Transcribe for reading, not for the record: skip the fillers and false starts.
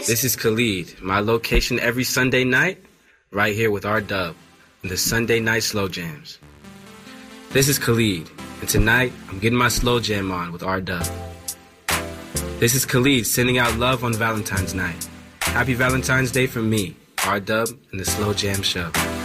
This is Khalid. My location every Sunday night, right here with R-Dub in the Sunday Night Slow Jams. This is Khalid, and tonight I'm getting my slow jam on with R-Dub. This is Khalid sending out love on Valentine's night. Happy Valentine's Day from me, R-Dub, and the Slow Jam Show.